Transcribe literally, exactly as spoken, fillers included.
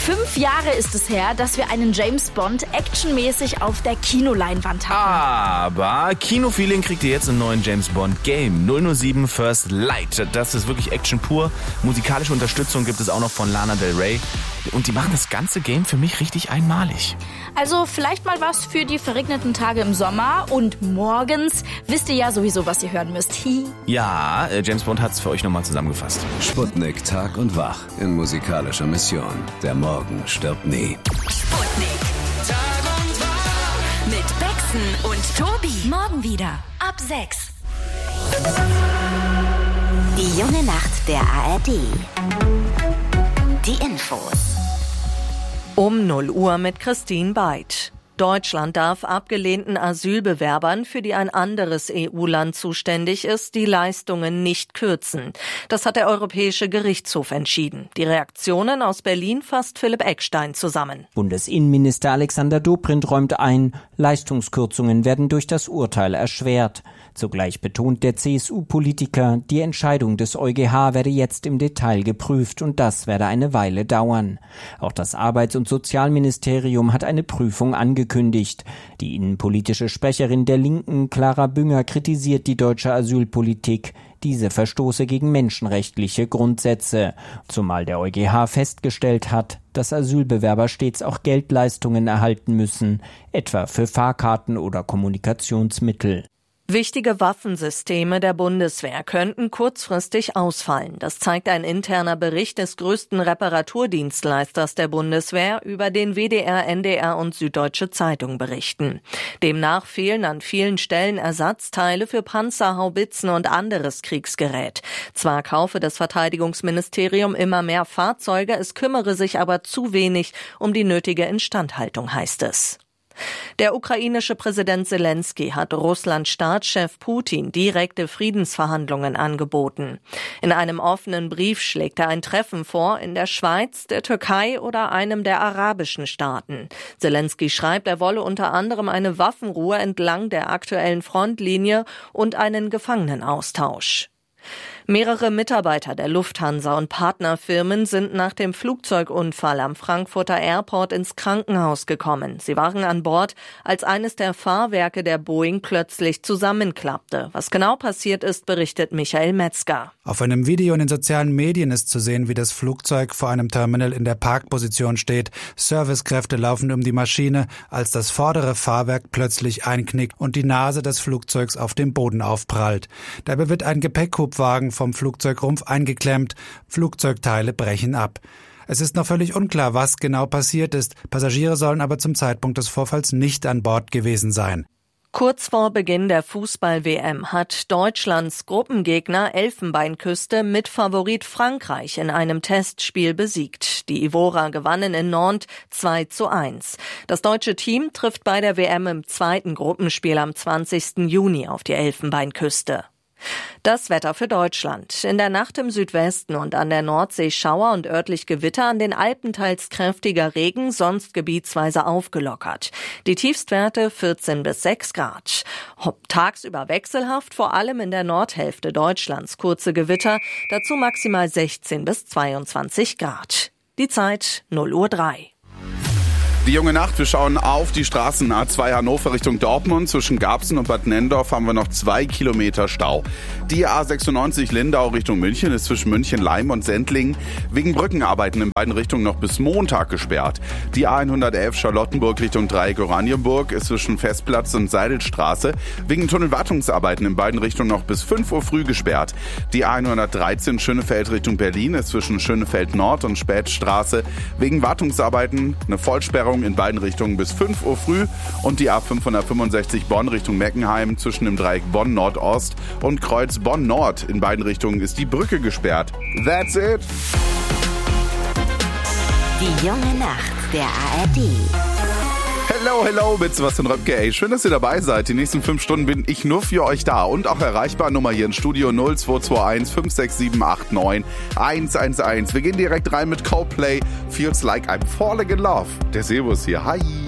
Fünf Jahre ist es her, dass wir einen James Bond actionmäßig auf der Kinoleinwand hatten. Aber Kinofeeling kriegt ihr jetzt im neuen James Bond Game null null sieben First Light. Das ist wirklich Action pur. Musikalische Unterstützung gibt es auch noch von Lana Del Rey. Und die machen das ganze Game für mich richtig einmalig. Also vielleicht mal was für die verregneten Tage im Sommer. Und morgens wisst ihr ja sowieso, was ihr hören müsst. Ja, James Bond hat es für euch nochmal zusammengefasst. Sputnik Tag und Wach in musikalischer Mission. Der Morgen stirbt nie. Sputnik Tag und Wach mit Bexen und Tobi. Morgen wieder ab sechs. Die junge Nacht der A R D. Die Infos. Um null Uhr mit Christine Beid. Deutschland darf abgelehnten Asylbewerbern, für die ein anderes E U-Land zuständig ist, die Leistungen nicht kürzen. Das hat der Europäische Gerichtshof entschieden. Die Reaktionen aus Berlin fasst Philipp Eckstein zusammen. Bundesinnenminister Alexander Dobrindt räumt ein, Leistungskürzungen werden durch das Urteil erschwert. Zugleich betont der C S U-Politiker, die Entscheidung des EuGH werde jetzt im Detail geprüft und das werde eine Weile dauern. Auch das Arbeits- und Sozialministerium hat eine Prüfung angekündigt. Die innenpolitische Sprecherin der Linken, Clara Bünger, kritisiert die deutsche Asylpolitik. Diese verstoße gegen menschenrechtliche Grundsätze, zumal der EuGH festgestellt hat, dass Asylbewerber stets auch Geldleistungen erhalten müssen, etwa für Fahrkarten oder Kommunikationsmittel. Wichtige Waffensysteme der Bundeswehr könnten kurzfristig ausfallen. Das zeigt ein interner Bericht des größten Reparaturdienstleisters der Bundeswehr, über den W D R, N D R und Süddeutsche Zeitung berichten. Demnach fehlen an vielen Stellen Ersatzteile für Panzer, Haubitzen und anderes Kriegsgerät. Zwar kaufe das Verteidigungsministerium immer mehr Fahrzeuge, es kümmere sich aber zu wenig um die nötige Instandhaltung, heißt es. Der ukrainische Präsident Selenskyj hat Russlands Staatschef Putin direkte Friedensverhandlungen angeboten. In einem offenen Brief schlägt er ein Treffen vor in der Schweiz, der Türkei oder einem der arabischen Staaten. Selenskyj schreibt, er wolle unter anderem eine Waffenruhe entlang der aktuellen Frontlinie und einen Gefangenenaustausch. Mehrere Mitarbeiter der Lufthansa und Partnerfirmen sind nach dem Flugzeugunfall am Frankfurter Airport ins Krankenhaus gekommen. Sie waren an Bord, als eines der Fahrwerke der Boeing plötzlich zusammenklappte. Was genau passiert ist, berichtet Michael Metzger. Auf einem Video in den sozialen Medien ist zu sehen, wie das Flugzeug vor einem Terminal in der Parkposition steht. Servicekräfte laufen um die Maschine, als das vordere Fahrwerk plötzlich einknickt und die Nase des Flugzeugs auf dem Boden aufprallt. Dabei wird ein Gepäckhubwagen vom Flugzeugrumpf eingeklemmt. Flugzeugteile brechen ab. Es ist noch völlig unklar, was genau passiert ist. Passagiere sollen aber zum Zeitpunkt des Vorfalls nicht an Bord gewesen sein. Kurz vor Beginn der Fußball-W M hat Deutschlands Gruppengegner Elfenbeinküste mit Favorit Frankreich in einem Testspiel besiegt. Die Ivora gewannen in Nantes zwei zu eins. Das deutsche Team trifft bei der W M im zweiten Gruppenspiel am zwanzigsten Juni auf die Elfenbeinküste. Das Wetter für Deutschland. In der Nacht im Südwesten und an der Nordsee Schauer und örtlich Gewitter, an den Alpen teils kräftiger Regen, sonst gebietsweise aufgelockert. Die Tiefstwerte vierzehn bis sechs Grad. Tagsüber wechselhaft, vor allem in der Nordhälfte Deutschlands kurze Gewitter, dazu maximal sechzehn bis zweiundzwanzig Grad. Die Zeit null Uhr drei. Die junge Nacht, wir schauen auf die Straßen A zwei Hannover Richtung Dortmund. Zwischen Garbsen und Bad Nendorf haben wir noch zwei Kilometer Stau. Die A sechsundneunzig Lindau Richtung München ist zwischen München, Leim und Sendling wegen Brückenarbeiten in beiden Richtungen noch bis Montag gesperrt. Die A hundertelf Charlottenburg Richtung Dreieck Oranienburg ist zwischen Festplatz und Seidelstraße wegen Tunnelwartungsarbeiten in beiden Richtungen noch bis fünf Uhr früh gesperrt. Die A hundertdreizehn Schönefeld Richtung Berlin ist zwischen Schönefeld Nord und Spätstraße wegen Wartungsarbeiten eine Vollsperrung in beiden Richtungen bis fünf Uhr früh und die A fünfhundertfünfundsechzig Bonn Richtung Meckenheim zwischen dem Dreieck Bonn Nordost und Kreuz Bonn Nord in beiden Richtungen ist die Brücke gesperrt. That's it! Die junge Nacht der A R D. Hello, hello mit Sebastian Röpke. Ey, schön, dass ihr dabei seid. Die nächsten fünf Stunden bin ich nur für euch da und auch erreichbar. Nummer hier im Studio null zwei zwei eins fünf sechs sieben acht neun eins eins eins. Wir gehen direkt rein mit Coldplay. Feels like I'm falling in love. Der Servus hier. Hi.